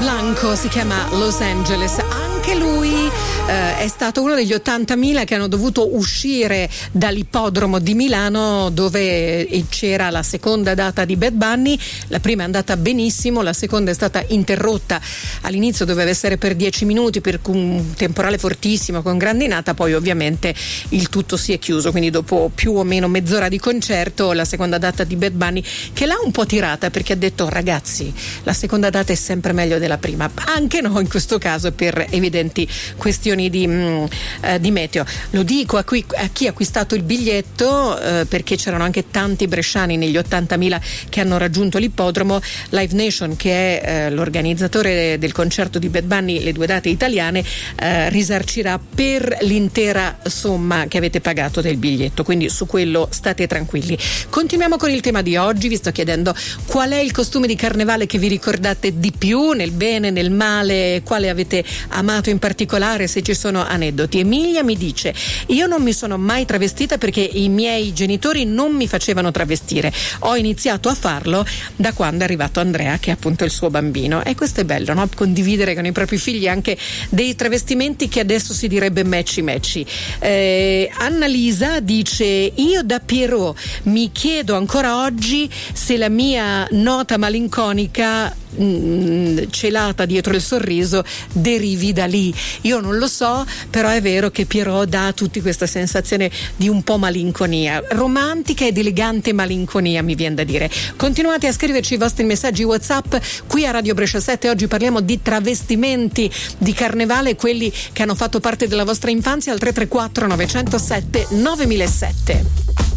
Blanco, si chiama Los Angeles. Anche lui è stato uno degli 80.000 che hanno dovuto uscire dall'ippodromo di Milano, dove c'era la seconda data di Bad Bunny. La prima è andata benissimo, la seconda è stata interrotta. All'inizio doveva essere per 10 minuti per un temporale fortissimo con grandinata, poi ovviamente il tutto si è chiuso, quindi dopo più o meno mezz'ora di concerto la seconda data di Bad Bunny, che l'ha un po' tirata perché ha detto: ragazzi, la seconda data è sempre meglio della prima, anche no in questo caso per evidenti questioni di meteo. Lo dico a chi ha acquistato il biglietto, perché c'erano anche tanti bresciani negli 80.000 che hanno raggiunto l'ippodromo. Live Nation, che è l'organizzatore del concerto di Bad Bunny, le due date italiane, risarcirà per l'intera somma che avete pagato del biglietto, quindi su quello state tranquilli. Continuiamo con il tema di oggi. Vi sto chiedendo qual è il costume di carnevale che vi ricordate di più, nel bene, nel male, quale avete amato in particolare, se ci sono aneddoti. Emilia mi dice: io non mi sono mai travestita perché i miei genitori non mi facevano travestire, ho iniziato a farlo da quando è arrivato Andrea, che è appunto il suo bambino, e questo è bello, no? Condividere con i propri figli anche dei travestimenti che adesso si direbbe matchy. Annalisa dice: io da Pierrot mi chiedo ancora oggi se la mia nota malinconica celata dietro il sorriso derivi da lì. Io non lo so, però è vero che Pierrot dà a tutti questa sensazione di un po' malinconia, romantica ed elegante malinconia, mi viene da dire. Continuate a scriverci i vostri messaggi WhatsApp qui a Radio Brescia 7. Oggi parliamo di travestimenti di carnevale, quelli che hanno fatto parte della vostra infanzia, al 334 907 9007.